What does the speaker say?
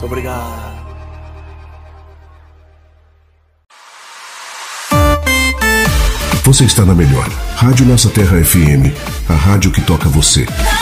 Muito obrigado. Você está na melhor. Rádio Nossa Terra FM, a rádio que toca você.